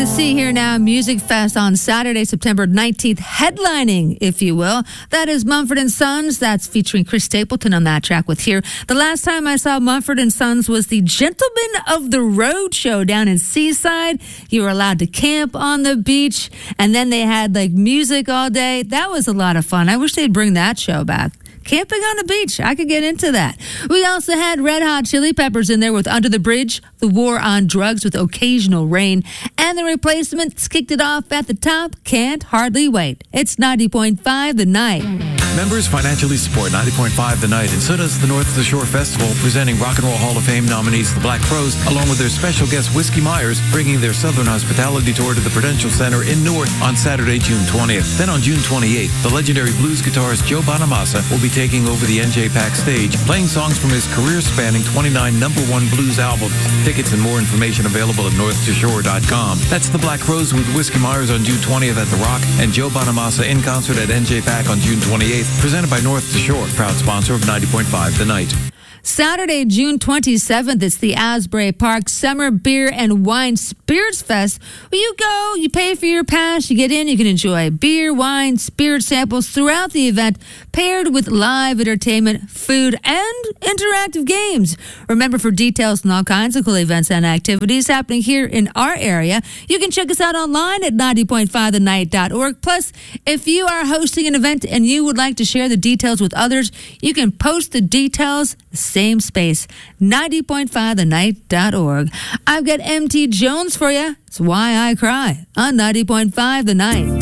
to see here now, Music Fest on Saturday, September 19th, headlining, if you will. That is Mumford & Sons. That's featuring Chris Stapleton on that track with Here. The last time I saw Mumford & Sons was the Gentlemen of the Road show down in Seaside. You were allowed to camp on the beach, and then they had like music all day. That was a lot of fun. I wish they'd bring that show back. Camping on the beach, I could get into that. We also had Red Hot Chili Peppers in there with Under the Bridge, The War on Drugs with Occasional Rain, and The Replacements kicked it off at the top, Can't Hardly Wait. It's 90.5 The Night. Members financially support 90.5 The Night, and so does the North of the Shore Festival, presenting Rock and Roll Hall of Fame nominees the Black Crowes, along with their special guest Whiskey Myers, bringing their Southern Hospitality Tour to the Prudential Center in Newark on Saturday, June 20th. Then on June 28th, the legendary blues guitarist Joe Bonamassa will be taking over the NJPAC stage, playing songs from his career-spanning 29 number-one blues albums. Tickets and more information available at northtoshore.com. That's the Black Crowes with Whiskey Myers on June 20th at The Rock, and Joe Bonamassa in concert at NJPAC on June 28th, presented by North to Shore, proud sponsor of 90.5 The Night. Saturday, June 27th, it's the Asbury Park Summer Beer and Wine Spirits Fest. Well, you go, you pay for your pass, you get in, you can enjoy beer, wine, spirit samples throughout the event, paired with live entertainment, food, and interactive games. Remember, for details on all kinds of cool events and activities happening here in our area, you can check us out online at 90.5thenight.org. Plus, if you are hosting an event and you would like to share the details with others, you can post the details, same space, 90.5thenight.org. I've got MT Jones for you. It's Why I Cry on 90.5 The Night.